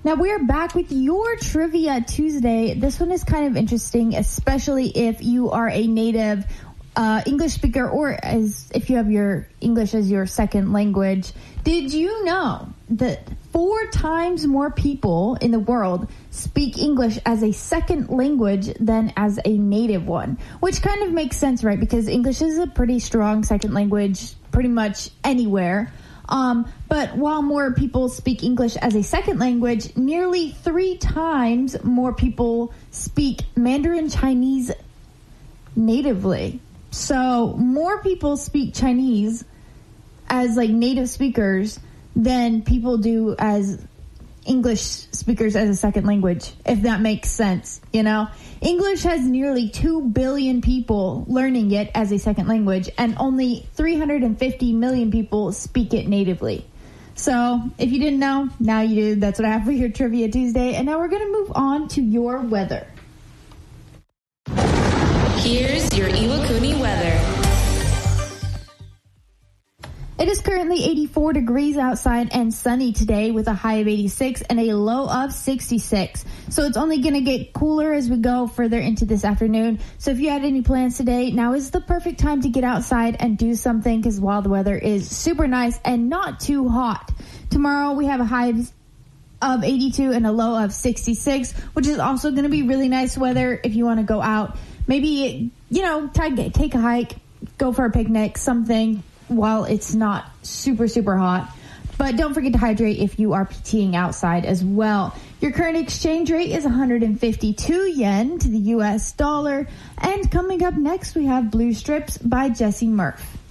Now we're back with your Trivia Tuesday. This one is kind of interesting, especially if you are a native English speaker or if you have your English as your second language. Did you know that 4 times more people in the world speak English as a second language than as a native one? Which kind of makes sense, right? Because English is a pretty strong second language pretty much anywhere. But while more people speak English as a second language, nearly 3 times more people speak Mandarin Chinese natively. So more people speak Chinese as like native speakers than people do as English speakers as a second language, if that makes sense, you know? English has nearly 2 billion people learning it as a second language, and only 350 million people speak it natively. So, if you didn't know, now you do. That's what I have for your Trivia Tuesday. And now we're going to move on to your weather. Here's your Iwakuni weather. It is currently 84 degrees outside and sunny today with a high of 86 and a low of 66. So it's only going to get cooler as we go further into this afternoon. So if you had any plans today, now is the perfect time to get outside and do something, because while the weather is super nice and not too hot. Tomorrow we have a high of 82 and a low of 66, which is also going to be really nice weather if you want to go out. Maybe, you know, take a hike, go for a picnic, something, while it's not super, super hot. But don't forget to hydrate if you are PTing outside as well. Your current exchange rate is 152 yen to the U.S. dollar. And coming up next, we have Blue Strips by Jesse Murph.